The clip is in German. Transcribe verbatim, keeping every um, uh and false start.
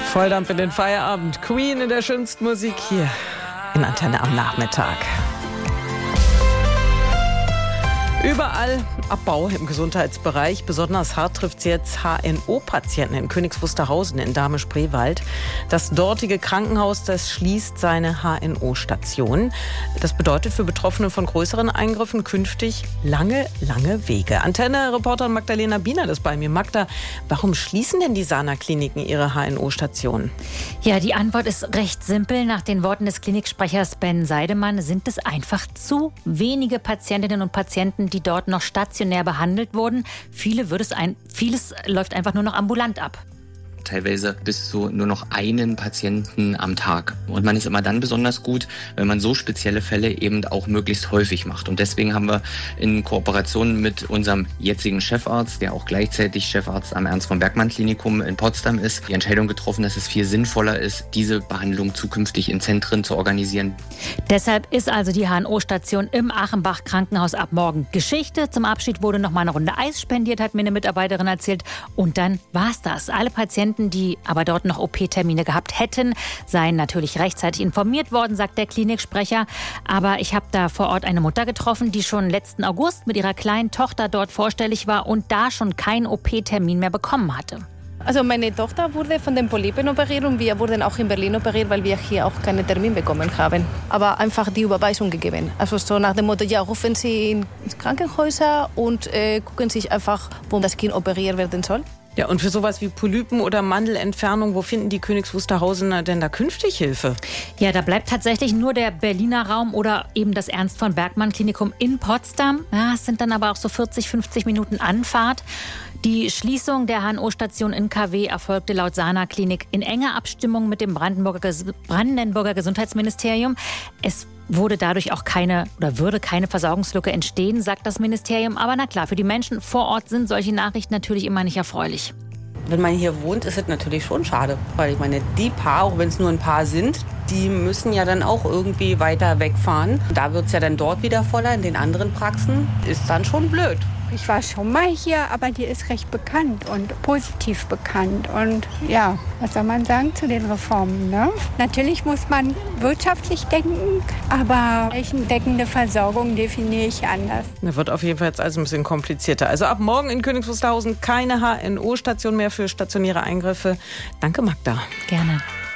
Volldampf in den Feierabend. Queen in der schönsten Musik hier in Antenne am Nachmittag. Überall Abbau im Gesundheitsbereich. Besonders hart trifft es jetzt H N O-Patienten in Königs Wusterhausen in Dahme-Spreewald. Das dortige Krankenhaus, das schließt seine H N O-Station. Das bedeutet für Betroffene von größeren Eingriffen künftig lange, lange Wege. Antenne-Reporterin Magdalena Biener ist bei mir. Magda, warum schließen denn die Sana-Kliniken ihre H N O-Stationen? Ja, die Antwort ist recht simpel. Nach den Worten des Kliniksprechers Ben Seidemann sind es einfach zu wenige Patientinnen und Patienten, die dort noch stationär behandelt wurden. Viele würde es ein, vieles läuft einfach nur noch ambulant ab. Teilweise bis zu nur noch einen Patienten am Tag. Und man ist immer dann besonders gut, wenn man so spezielle Fälle eben auch möglichst häufig macht. Und deswegen haben wir in Kooperation mit unserem jetzigen Chefarzt, der auch gleichzeitig Chefarzt am Ernst-von-Bergmann-Klinikum in Potsdam ist, die Entscheidung getroffen, dass es viel sinnvoller ist, diese Behandlung zukünftig in Zentren zu organisieren. Deshalb ist also die H N O-Station im Achenbach-Krankenhaus ab morgen Geschichte. Zum Abschied wurde noch mal eine Runde Eis spendiert, hat mir eine Mitarbeiterin erzählt. Und dann war's das. Alle Patienten, die aber dort noch O P-Termine gehabt hätten, seien natürlich rechtzeitig informiert worden, sagt der Kliniksprecher. Aber ich habe da vor Ort eine Mutter getroffen, die schon letzten August mit ihrer kleinen Tochter dort vorstellig war und da schon keinen O P-Termin mehr bekommen hatte. Also meine Tochter wurde von den Polypen operiert und wir wurden auch in Berlin operiert, weil wir hier auch keinen Termin bekommen haben. Aber einfach die Überweisung gegeben. Also so nach dem Motto, ja, rufen Sie ins Krankenhäuser und äh, gucken sich einfach, wo das Kind operiert werden soll. Ja, und für sowas wie Polypen oder Mandelentfernung, wo finden die Königs Wusterhausener denn da künftig Hilfe? Ja, da bleibt tatsächlich nur der Berliner Raum oder eben das Ernst-von-Bergmann-Klinikum in Potsdam. Ja, es sind dann aber auch so vierzig, fünfzig Minuten Anfahrt. Die Schließung der H N O-Station in K W erfolgte laut Sana-Klinik in enger Abstimmung mit dem Brandenburger, Brandenburger Gesundheitsministerium. Es wurde dadurch auch keine oder würde keine Versorgungslücke entstehen, sagt das Ministerium. Aber na klar, für die Menschen vor Ort sind solche Nachrichten natürlich immer nicht erfreulich. Wenn man hier wohnt, ist es natürlich schon schade. Weil ich meine, die Paar, auch wenn es nur ein Paar sind, die müssen ja dann auch irgendwie weiter wegfahren. Da wird es ja dann dort wieder voller, in den anderen Praxen. Ist dann schon blöd. Ich war schon mal hier, aber die ist recht bekannt und positiv bekannt. Und ja, was soll man sagen zu den Reformen? Ne? Natürlich muss man wirtschaftlich denken, aber flächendeckende Versorgung definiere ich anders. Das wird auf jeden Fall jetzt alles ein bisschen komplizierter. Also ab morgen in Königs Wusterhausen keine H N O-Station mehr für stationäre Eingriffe. Danke, Magda. Gerne.